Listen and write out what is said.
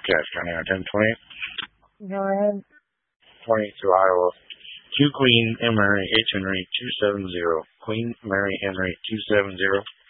Cass County on 1020. Go ahead. 20 to Iowa. 2 Queen Mary H. Henry 270. Queen Mary Henry 270.